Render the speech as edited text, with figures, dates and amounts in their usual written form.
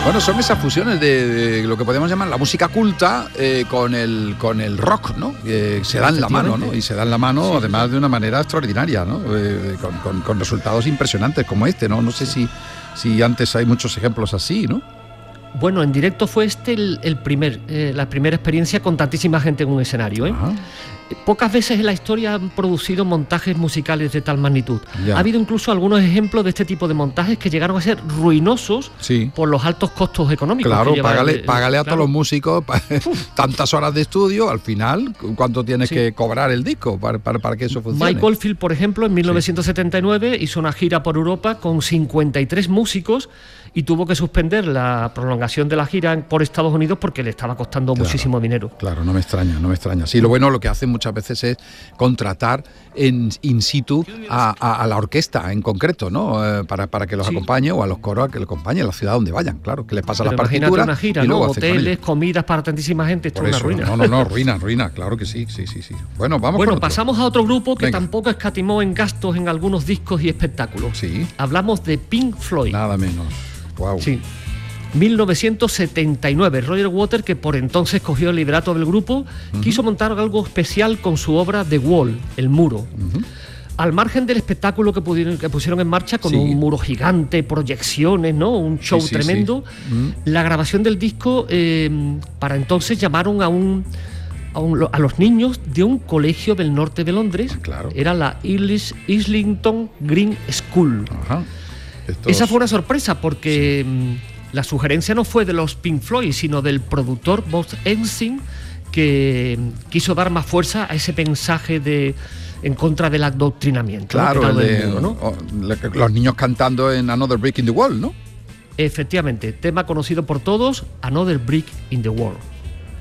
Bueno, son esas fusiones de lo que podemos llamar la música culta con el rock, ¿no? Se dan la mano, ¿no? Y se dan la mano, además de una manera extraordinaria, ¿no? Con resultados impresionantes como este, ¿no? No sé si antes hay muchos ejemplos así, ¿no? Bueno, en directo fue la primera experiencia con tantísima gente en un escenario, ¿eh? Pocas veces en la historia han producido montajes musicales de tal magnitud. Ya. Ha habido incluso algunos ejemplos de este tipo de montajes que llegaron a ser ruinosos por los altos costos económicos. Claro, que págale a todos los músicos tantas horas de estudio, al final, ¿cuánto tienes que cobrar el disco para que eso funcione? Mike Oldfield, por ejemplo, en 1979 hizo una gira por Europa con 53 músicos y tuvo que suspender la prolongación de la gira por Estados Unidos porque le estaba costando muchísimo dinero. Claro, no me extraña. Sí, lo que hacen muchas veces es contratar in situ a la orquesta en concreto, ¿no? Para que los acompañe, o a los coros a que le acompañen a la ciudad donde vayan, claro, que les pasa las partituras. Una gira, y luego hoteles, comidas para tantísima gente, esto es una ruina. No, ruina, claro que sí. Bueno, vamos con otro. Pasamos a otro grupo que tampoco escatimó en gastos en algunos discos y espectáculos. Sí. Hablamos de Pink Floyd. Nada menos. Wow. Sí. 1979, Roger Waters, que por entonces cogió el liderato del grupo, quiso montar algo especial con su obra The Wall, El Muro. Al margen del espectáculo que pusieron en marcha con un muro gigante, proyecciones, ¿no? Un show tremendo. La grabación del disco, para entonces llamaron a los niños de un colegio del norte de Londres. Claro. Era la Islington Green School. Ajá. Esa fue una sorpresa porque la sugerencia no fue de los Pink Floyd, sino del productor Bob Ezrin, que quiso dar más fuerza a ese mensaje en contra del adoctrinamiento. Claro, los niños cantando en Another Brick in the Wall, ¿no? Efectivamente, tema conocido por todos, Another Brick in the Wall.